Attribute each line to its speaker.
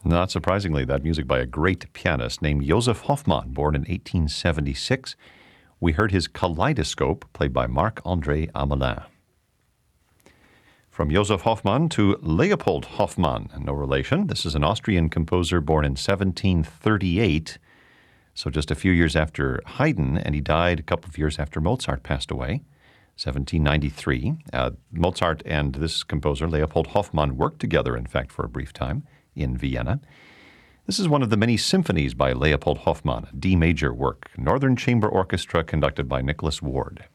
Speaker 1: Not surprisingly, that music by a great pianist named Joseph Hoffmann, born in 1876. We heard his Kaleidoscope, played by Marc-André Amelin. From Joseph Hoffmann to Leopold Hoffmann, no relation. This is an Austrian composer born in 1738, so just a few years after Haydn, and he died a couple of years after Mozart passed away, 1793. Mozart and this composer, Leopold Hoffmann, worked together, in fact, for a brief time in Vienna. This is one of the many symphonies by Leopold Hoffmann, a D major work, Northern Chamber Orchestra conducted by Nicholas Ward.